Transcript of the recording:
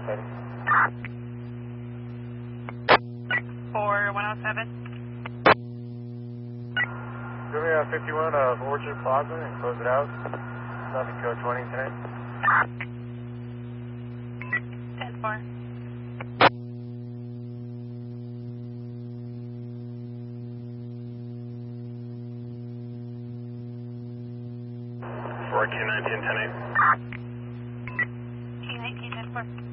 For 107. Give me 51 Orchard Plaza and close it out. Nothing code 20 tonight. 10-4. For Q19, 10-8. Q19, 10-4.